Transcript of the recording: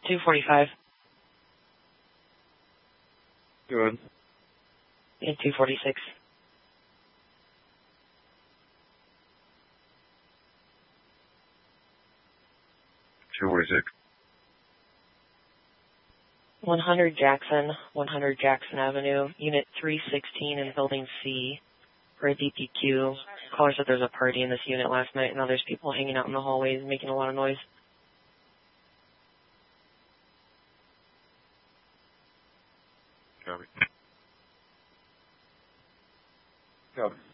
245. Good. Yeah, 246. $246. 100 Jackson Avenue, Unit 316 in Building C, for a DPQ. Caller said there's a party in this unit last night, and now there's people hanging out in the hallways making a lot of noise. Copy. Copy.